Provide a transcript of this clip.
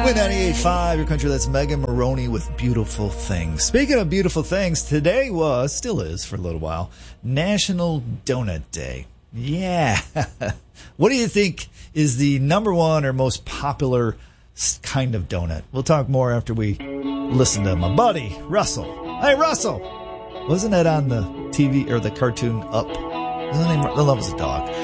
Win 98.5, your country. That's Megan Maroney with Beautiful Things. Speaking of beautiful things, today was, still is for a little while, National Donut Day. Yeah. What do you think is the number one or most popular kind of donut? We'll talk more after we listen to my buddy, Russell. Hey, Russell! Wasn't that on the TV or the cartoon Up? His name was a dog.